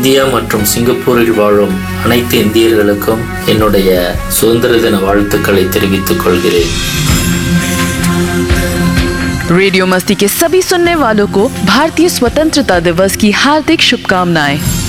India மற்றும் சிங்கப்பூரில் வாழும் அனைத்து இந்தியர்களுக்கும் என்னுடைய சுதந்திர தின வாழ்த்துக்களை தெரிவித்துக் கொள்கிறேன். रेडियो मस्ती के सभी सुनने वालों को भारतीय स्वतंत्रता दिवस की हार्दिक शुभकामनाएं।